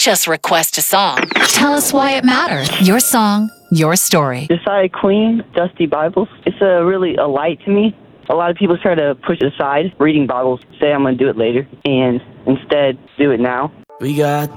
just request a song. Tell us why it matters. Your song, your story. Josiah Queen, Dusty Bibles. It's really a light to me. A lot of people try to push it aside, reading Bibles, say I'm going to do it later, and instead do it now. We got